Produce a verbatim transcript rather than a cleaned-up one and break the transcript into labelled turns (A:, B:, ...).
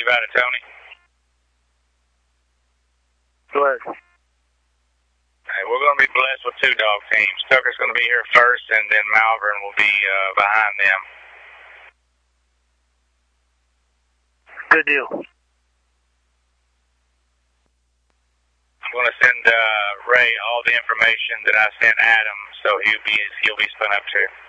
A: about it, Tony?
B: Go ahead.
A: Hey, we're going to be blessed with two dog teams. Tucker's going to be here first, and then Malvern will be uh, behind them.
B: Good deal.
A: I'm going to send uh, Ray all the information that I sent Adam, so he'll be he'll be spun up too.